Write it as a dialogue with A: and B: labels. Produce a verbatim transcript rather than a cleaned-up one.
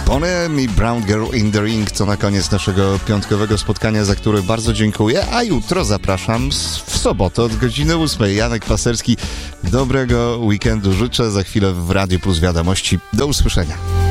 A: Bonham i Brown Girl in the Ring to na koniec naszego piątkowego spotkania, za które bardzo dziękuję, a jutro zapraszam w sobotę od godziny ósmej. Janek Paserski, dobrego weekendu życzę, za chwilę w Radiu Plus Wiadomości. Do usłyszenia.